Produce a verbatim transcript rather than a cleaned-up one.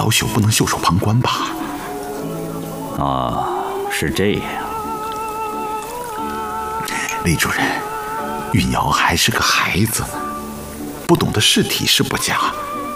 老朽不能袖手旁观吧？ 啊，是这样。 李主任，运瑶还是个孩子，不懂得事体是不假，